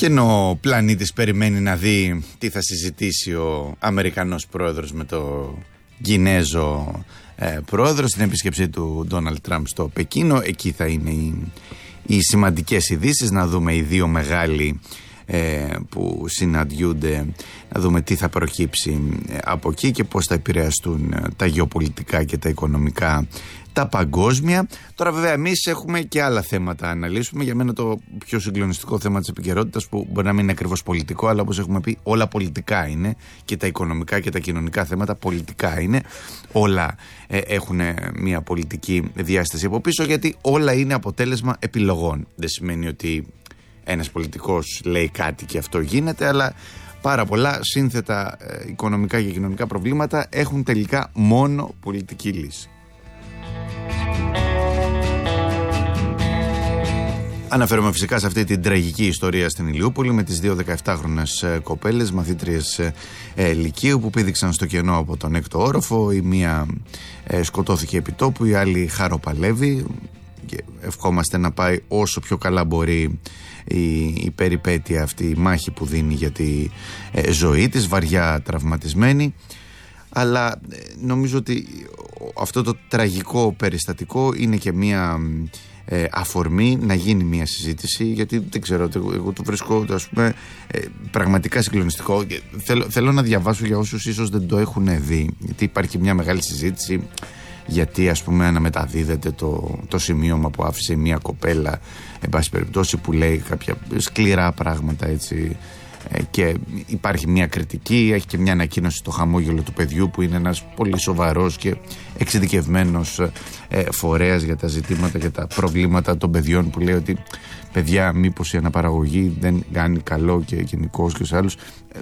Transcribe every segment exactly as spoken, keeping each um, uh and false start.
Και ενώ ο πλανήτης περιμένει να δει τι θα συζητήσει ο Αμερικανός πρόεδρος με το Κινέζο ε, πρόεδρο στην επίσκεψή του Ντόναλντ Τραμπ στο Πεκίνο, εκεί θα είναι οι, οι σημαντικές ειδήσεις, να δούμε οι δύο μεγάλοι ε, που συναντιούνται, να δούμε τι θα προκύψει από εκεί και πώς θα επηρεαστούν τα γεωπολιτικά και τα οικονομικά, τα παγκόσμια. Τώρα βέβαια εμείς έχουμε και άλλα θέματα να αναλύσουμε. Για μένα το πιο συγκλονιστικό θέμα της επικαιρότητας, που μπορεί να μην είναι ακριβώς πολιτικό, αλλά όπως έχουμε πει όλα πολιτικά είναι, και τα οικονομικά και τα κοινωνικά θέματα πολιτικά είναι. Όλα ε, έχουν μια πολιτική διάσταση από πίσω, γιατί όλα είναι αποτέλεσμα επιλογών. Δεν σημαίνει ότι ένας πολιτικός λέει κάτι και αυτό γίνεται, αλλά πάρα πολλά σύνθετα ε, οικονομικά και κοινωνικά προβλήματα έχουν τελικά μόνο πολιτική λύση. Αναφέρομαι φυσικά σε αυτή την τραγική ιστορία στην Ηλιούπολη με τις δύο δεκαεπτάχρονες κοπέλες, μαθήτριες ε, λυκείου, που πήδηξαν στο κενό από τον έκτο όροφο. Η μία ε, σκοτώθηκε επί τόπου, η άλλη χαροπαλεύει, και ευχόμαστε να πάει όσο πιο καλά μπορεί η, η περιπέτεια αυτή, η μάχη που δίνει για τη ε, ζωή της, βαριά τραυματισμένη. Αλλά ε, νομίζω ότι αυτό το τραγικό περιστατικό είναι και μία Ε, αφορμή να γίνει μια συζήτηση, γιατί δεν ξέρω, εγώ, εγώ το βρίσκω, ας πούμε, ε, πραγματικά συγκλονιστικό. Θέλω, θέλω να διαβάσω για όσους ίσως δεν το έχουν δει, γιατί υπάρχει μια μεγάλη συζήτηση γιατί, ας πούμε, αναμεταδίδεται το, το σημείωμα που άφησε μια κοπέλα, εν πάση περιπτώσει, που λέει κάποια σκληρά πράγματα, έτσι, και υπάρχει μια κριτική. Έχει και μια ανακοίνωση στο χαμόγελο του παιδιού, που είναι ένας πολύ σοβαρός και εξειδικευμένος ε, φορέας για τα ζητήματα και τα προβλήματα των παιδιών, που λέει ότι παιδιά, μήπως η αναπαραγωγή δεν κάνει καλό, και γενικώς και σε άλλους.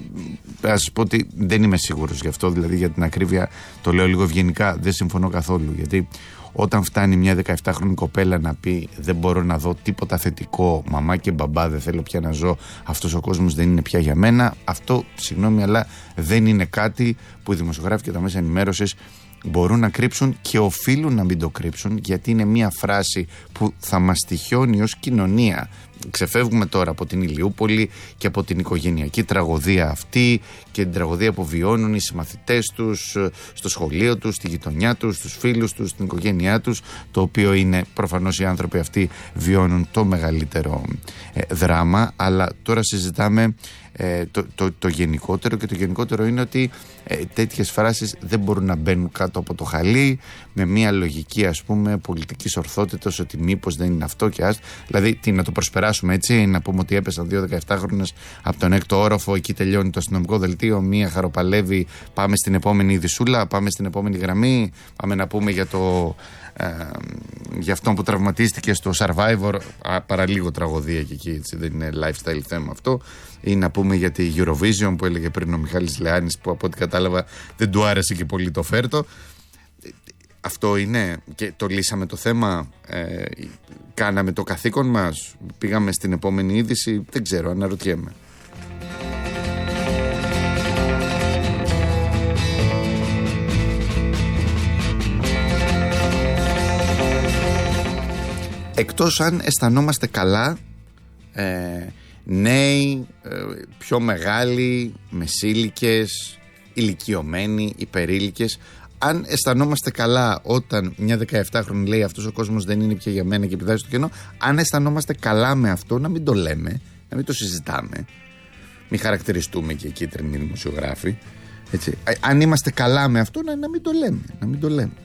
Ε, ας πω ότι δεν είμαι σίγουρος γι' αυτό, δηλαδή για την ακρίβεια το λέω λίγο ευγενικά, δεν συμφωνώ καθόλου, γιατί όταν φτάνει μια δεκαεπτάχρονη κοπέλα να πει δεν μπορώ να δω τίποτα θετικό, μαμά και μπαμπά, δεν θέλω πια να ζω, αυτός ο κόσμος δεν είναι πια για μένα, αυτό, συγγνώμη, αλλά δεν είναι κάτι που οι δημοσιογράφοι και τα μέσα ενημέρωσης μπορούν να κρύψουν, και οφείλουν να μην το κρύψουν, γιατί είναι μια φράση που θα μας τυχιώνει ως κοινωνία. Ξεφεύγουμε τώρα από την Ηλιούπολη και από την οικογενειακή τραγωδία αυτή και την τραγωδία που βιώνουν οι συμμαθητές τους στο σχολείο τους, στη γειτονιά τους, στους φίλους τους, στην οικογένειά τους, το οποίο είναι προφανώς οι άνθρωποι αυτοί βιώνουν το μεγαλύτερο ε, δράμα. Αλλά τώρα συζητάμε ε, το, το, το γενικότερο, και το γενικότερο είναι ότι ε, τέτοιες φράσεις δεν μπορούν να μπαίνουν κάτω από το χαλί με μια λογική, ας πούμε, πολιτικής ορθότητας, ότι μήπως δεν είναι αυτό και ας, δηλαδή τι, να το προσπεράσουμε έτσι, να πούμε ότι έπεσαν δύο δεκαεπτάχρονες από τον έκτο όροφο, εκεί τελειώνει το αστυνομικό δελτίο, μία χαροπαλεύει, πάμε στην επόμενη ειδισούλα, πάμε στην επόμενη γραμμή, πάμε να πούμε για το ε, για αυτόν που τραυματίστηκε στο Survivor, α, παραλίγο τραγωδία και εκεί, έτσι, δεν είναι lifestyle θέμα αυτό, ή να πούμε για τη Eurovision που έλεγε πριν ο Μιχάλης Λεάνης, που από ό,τι κατάλαβα δεν του άρεσε και πολύ το φέρτο. Αυτό είναι, και το λύσαμε το θέμα, ε, κάναμε το καθήκον μας, πήγαμε στην επόμενη είδηση, δεν ξέρω, αναρωτιέμαι. Εκτός αν αισθανόμαστε καλά, ε, νέοι, ε, πιο μεγάλοι, μεσήλικες, ηλικιωμένοι, υπερήλικες, αν αισθανόμαστε καλά όταν μια δεκαεπτάχρονη λέει αυτός ο κόσμος δεν είναι πια για μένα και πηδάει στο κενό, αν αισθανόμαστε καλά με αυτό, να μην το λέμε, να μην το συζητάμε, μην χαρακτηριστούμε και κίτρινοι δημοσιογράφοι, έτσι. Αν είμαστε καλά με αυτό, να, να μην το λέμε, να μην το λέμε.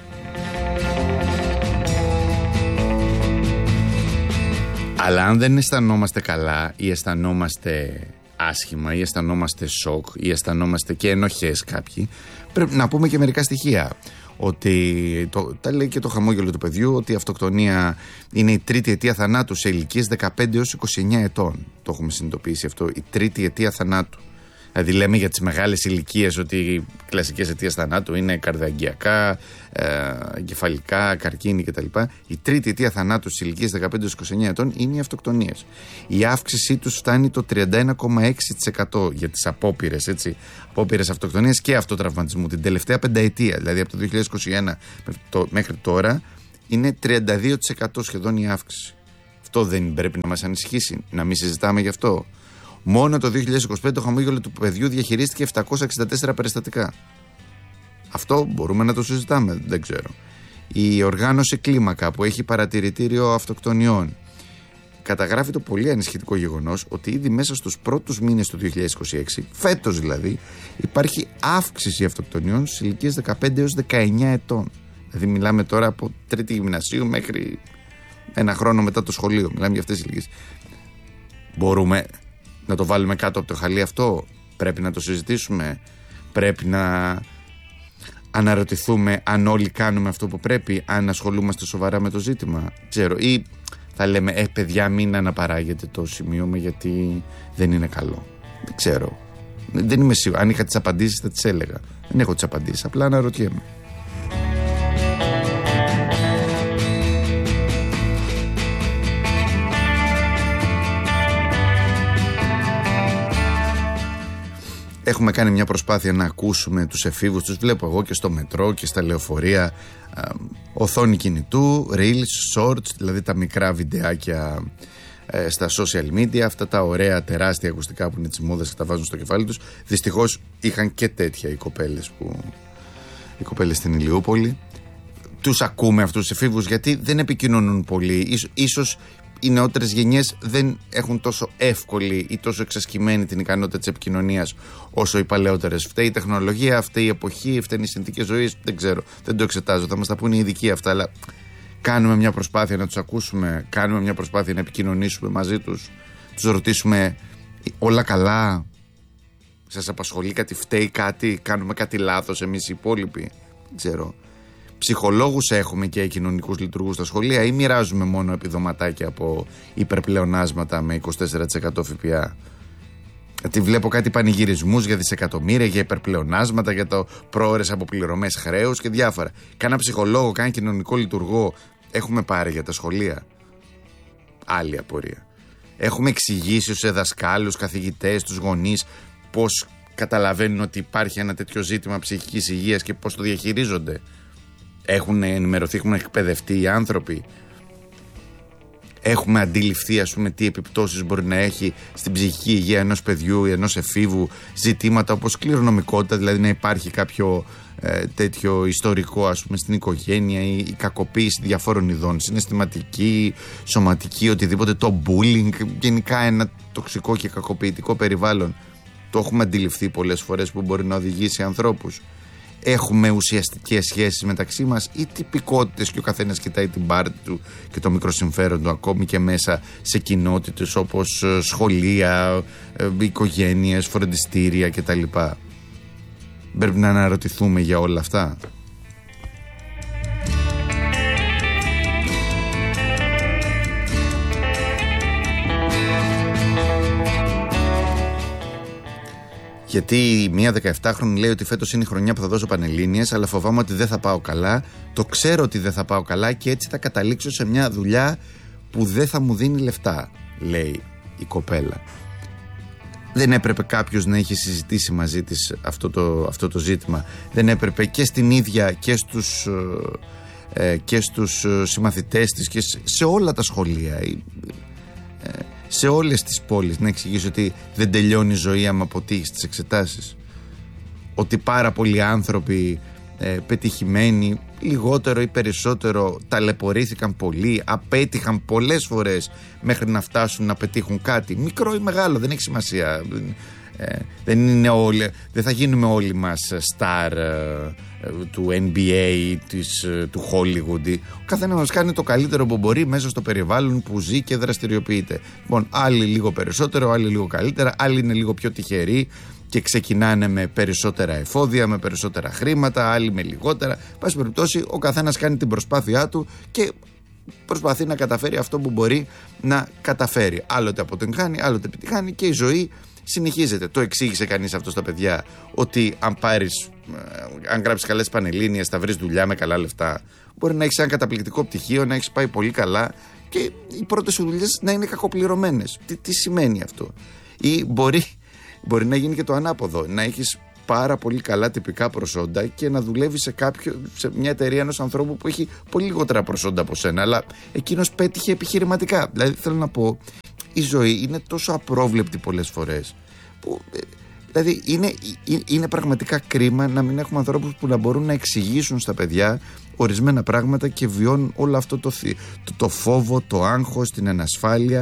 Αλλά αν δεν αισθανόμαστε καλά ή αισθανόμαστε άσχημα ή αισθανόμαστε σοκ ή αισθανόμαστε και ενοχές κάποιοι, πρέπει να πούμε και μερικά στοιχεία. Ότι το, τα λέει και το χαμόγελο του παιδιού, ότι η αυτοκτονία είναι η τρίτη αιτία θανάτου σε ηλικίες δεκαπέντε έως είκοσι εννέα ετών. Το έχουμε συνειδητοποιήσει αυτό, η τρίτη αιτία θανάτου. Δηλαδή λέμε για τις μεγάλες ηλικίες ότι οι κλασικές αιτίες θανάτου είναι καρδιαγγειακά, ε, εγκεφαλικά, καρκίνη κτλ. Η τρίτη αιτία θανάτου στις ηλικίες δεκαπέντε έως είκοσι εννέα ετών είναι οι αυτοκτονίες. Η αύξησή τους φτάνει το τριάντα ένα κόμμα έξι τοις εκατό για τις απόπειρες, έτσι, απόπειρες αυτοκτονίας και αυτοτραυματισμού την τελευταία πενταετία, δηλαδή από το δύο χιλιάδες είκοσι ένα μέχρι τώρα, είναι τριάντα δύο τοις εκατό σχεδόν η αύξηση. Αυτό δεν πρέπει να μας ανησυχήσει, να μην συζητάμε γι' αυτό? Μόνο το δύο χιλιάδες είκοσι πέντε το χαμόγελο του παιδιού διαχειρίστηκε επτακόσια εξήντα τέσσερα περιστατικά. Αυτό μπορούμε να το συζητάμε, δεν ξέρω. Η οργάνωση Κλίμακα που έχει παρατηρητήριο αυτοκτονιών καταγράφει το πολύ ανησυχητικό γεγονός ότι ήδη μέσα στους πρώτους μήνες του δύο χιλιάδες είκοσι έξι, φέτος δηλαδή, υπάρχει αύξηση αυτοκτονιών στις ηλικίες δεκαπέντε έως δεκαεννιά ετών. Δηλαδή μιλάμε τώρα από τρίτη γυμνασίου μέχρι ένα χρόνο μετά το σχολείο. Μιλάμε για αυτές τις ηλικίες. Μπορούμε να το βάλουμε κάτω από το χαλί αυτό? Πρέπει να το συζητήσουμε? Πρέπει να αναρωτηθούμε αν όλοι κάνουμε αυτό που πρέπει, αν ασχολούμαστε σοβαρά με το ζήτημα? Ξέρω. Ή θα λέμε, ε παιδιά, μην αναπαράγετε το σημείωμα γιατί δεν είναι καλό. Δεν ξέρω. Δεν είμαι σίγουρος. Αν είχα τις απαντήσεις θα τις έλεγα. Δεν έχω τις απαντήσεις. Απλά αναρωτιέμαι. Έχουμε κάνει μια προσπάθεια να ακούσουμε τους εφήβους. Τους βλέπω εγώ και στο μετρό και στα λεωφορεία. Ε, οθόνη κινητού, reels, shorts, δηλαδή τα μικρά βιντεάκια ε, στα social media. Αυτά τα ωραία τεράστια ακουστικά που είναι της μόδας και τα βάζουν στο κεφάλι τους. Δυστυχώς είχαν και τέτοια οι κοπέλες, που, οι κοπέλες στην Ηλιούπολη. Τους ακούμε αυτούς τους εφήβους γιατί δεν επικοινωνούν πολύ. Ίσως, ίσως οι νεότερες γενιές δεν έχουν τόσο εύκολη ή τόσο εξασκημένη την ικανότητα της επικοινωνίας όσο οι παλαιότερες. Φταίει η τεχνολογία, φταίει η εποχή, φταίνουν οι συνθήκες ζωής. Δεν ξέρω, δεν το εξετάζω. Θα μας τα πούνε οι ειδικοί αυτά. Αλλά κάνουμε μια προσπάθεια να τους ακούσουμε, κάνουμε μια προσπάθεια να επικοινωνήσουμε μαζί τους, τους ρωτήσουμε όλα καλά, σας απασχολεί κάτι, φταίει κάτι, κάνουμε κάτι λάθος εμείς οι υπόλοιποι? Δεν ξέρω. Ψυχολόγους έχουμε και κοινωνικούς λειτουργούς στα σχολεία ή μοιράζουμε μόνο επιδοματάκια από υπερπλεονάσματα με είκοσι τέσσερα τοις εκατό ΦΠΑ? Γιατί βλέπω κάτι πανηγυρισμούς για δισεκατομμύρια, για υπερπλεονάσματα, για το πρόωρες αποπληρωμές χρέους και διάφορα. Κάνα ψυχολόγο, κάνα κοινωνικό λειτουργό έχουμε πάρει για τα σχολεία? Άλλη απορία. Έχουμε εξηγήσει σε δασκάλους, καθηγητές, τους γονείς πώς καταλαβαίνουν ότι υπάρχει ένα τέτοιο ζήτημα ψυχικής υγείας και πώς το διαχειρίζονται? Έχουν ενημερωθεί, έχουν εκπαιδευτεί οι άνθρωποι? Έχουμε αντιληφθεί, ας πούμε, τι επιπτώσεις μπορεί να έχει στην ψυχική υγεία ενός παιδιού ή ενός εφήβου ζητήματα όπως κληρονομικότητα, δηλαδή να υπάρχει κάποιο ε, τέτοιο ιστορικό, ας πούμε, στην οικογένεια, ή η κακοποίηση διαφόρων ειδών, συναισθηματική, σωματική, οτιδήποτε, το bullying, γενικά ένα τοξικό και κακοποιητικό περιβάλλον. Το έχουμε αντιληφθεί πολλές φορές που μπορεί να οδηγήσει ανθρώπους? Έχουμε ουσιαστικές σχέσεις μεταξύ μας ή τυπικότητες και ο καθένας κοιτάει την πάρτη του και το μικρό συμφέρον του, ακόμη και μέσα σε κοινότητες όπως σχολεία, οικογένειες, φροντιστήρια κτλ? Πρέπει να αναρωτηθούμε για όλα αυτά. Γιατί μία δεκαεπτάχρονη λέει ότι φέτος είναι η χρονιά που θα δώσω πανελλήνιες, αλλά φοβάμαι ότι δεν θα πάω καλά. Το ξέρω ότι δεν θα πάω καλά και έτσι θα καταλήξω σε μια δουλειά που δεν θα μου δίνει λεφτά, λέει η κοπέλα. Δεν έπρεπε κάποιος να έχει συζητήσει μαζί της αυτό το, αυτό το ζήτημα? Δεν έπρεπε και στην ίδια και στους, ε, και στους συμμαθητές της και σε όλα τα σχολεία, ε, σε όλες τις πόλεις, να εξηγήσω ότι δεν τελειώνει η ζωή άμα αποτύχεις τις εξετάσεις? Ότι πάρα πολλοί άνθρωποι ε, πετυχημένοι, λιγότερο ή περισσότερο, ταλαιπωρήθηκαν πολύ, απέτυχαν πολλές φορές μέχρι να φτάσουν να πετύχουν κάτι, μικρό ή μεγάλο, δεν έχει σημασία. Ε, δεν είναι όλοι, δεν θα γίνουμε όλοι μας star ε, του N B A, της, του Hollywood. Ο καθένας μας κάνει το καλύτερο που μπορεί μέσα στο περιβάλλον που ζει και δραστηριοποιείται. Λοιπόν, άλλοι λίγο περισσότερο, άλλοι λίγο καλύτερα, άλλοι είναι λίγο πιο τυχεροί και ξεκινάνε με περισσότερα εφόδια, με περισσότερα χρήματα, άλλοι με λιγότερα. Πάση περιπτώσει, ο καθένας κάνει την προσπάθειά του και προσπαθεί να καταφέρει αυτό που μπορεί να καταφέρει. Άλλοτε αποτυγχάνει, άλλοτε επιτυχάνει και η ζωή συνεχίζεται. Το εξήγησε κανείς αυτό στα παιδιά, ότι αν πάρεις, αν γράψεις καλές πανελλήνιες θα βρεις δουλειά με καλά λεφτά? Μπορεί να έχεις ένα καταπληκτικό πτυχίο, να έχεις πάει πολύ καλά και οι πρώτες σου δουλειές να είναι κακοπληρωμένες. Τι, τι σημαίνει αυτό? Ή μπορεί, μπορεί να γίνει και το ανάποδο, να έχεις πάρα πολύ καλά τυπικά προσόντα και να δουλεύει σε, κάποιο, σε μια εταιρεία ενός ανθρώπου που έχει πολύ λιγότερα προσόντα από σένα, αλλά εκείνος πέτυχε επιχειρηματικά. Δηλαδή θέλω να πω, η ζωή είναι τόσο απρόβλεπτη πολλές φορές που, δηλαδή είναι, είναι πραγματικά κρίμα να μην έχουμε ανθρώπους που να μπορούν να εξηγήσουν στα παιδιά ορισμένα πράγματα και βιώνουν όλο αυτό το, το, το φόβο, το άγχος, την ανασφάλεια,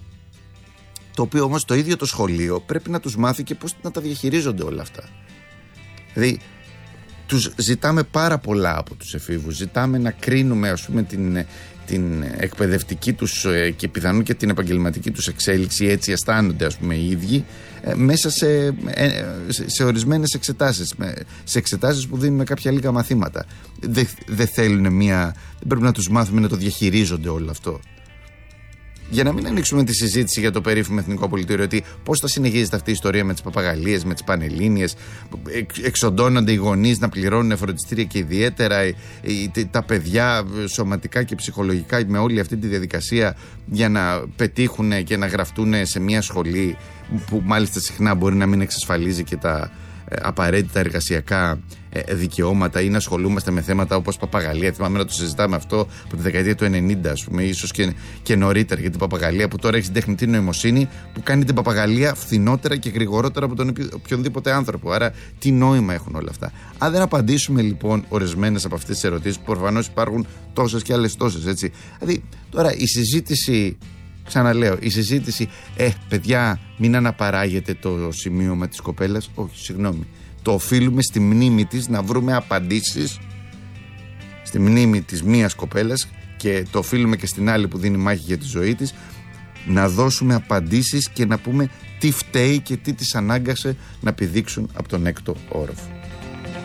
το οποίο όμως το ίδιο το σχολείο πρέπει να τους μάθει και πώς να τα διαχειρίζονται όλα αυτά. Δηλαδή τους ζητάμε πάρα πολλά από τους εφήβους, ζητάμε να κρίνουμε, ας πούμε, την, την εκπαιδευτική τους και πιθανόν και την επαγγελματική τους εξέλιξη, έτσι αισθάνονται, ας πούμε, οι ίδιοι, μέσα σε, σε, σε ορισμένες εξετάσεις, σε εξετάσεις που δίνουν κάποια λίγα μαθήματα. Δεν δε θέλουν μία, δεν πρέπει να τους μάθουμε να το διαχειρίζονται όλο αυτό. Για να μην ανοίξουμε τη συζήτηση για το περίφημο Εθνικό Απολυτήριο, ότι πώς θα συνεχίζεται αυτή η ιστορία με τις παπαγαλίες, με τις πανελλήνιες, εξοντώνονται οι γονείς να πληρώνουν φροντιστήρια και ιδιαίτερα τα παιδιά σωματικά και ψυχολογικά με όλη αυτή τη διαδικασία για να πετύχουν και να γραφτούν σε μια σχολή που μάλιστα συχνά μπορεί να μην εξασφαλίζει και τα απαραίτητα εργασιακά δικαιώματα, ή να ασχολούμαστε με θέματα όπως παπαγαλία. Θυμάμαι να το συζητάμε αυτό από τη δεκαετία του ενενήντα, ας πούμε, ίσως και, και νωρίτερα, για την παπαγαλία που τώρα έχει τεχνητή νοημοσύνη που κάνει την παπαγαλία φθηνότερα και γρηγορότερα από τον οποιονδήποτε άνθρωπο. Άρα, τι νόημα έχουν όλα αυτά? Αν δεν απαντήσουμε λοιπόν ορισμένες από αυτές τις ερωτήσεις, που προφανώς υπάρχουν τόσες και άλλες τόσες, έτσι. Δηλαδή, τώρα η συζήτηση. Ξαναλέω, η συζήτηση, ε, παιδιά, μην αναπαράγετε το σημείωμα της κοπέλας. Όχι, συγγνώμη. Το οφείλουμε στη μνήμη της να βρούμε απαντήσεις, στη μνήμη της μίας κοπέλας, και το οφείλουμε και στην άλλη που δίνει μάχη για τη ζωή της, να δώσουμε απαντήσεις και να πούμε τι φταίει και τι της ανάγκασε να πηδήξουν από τον έκτο όροφο.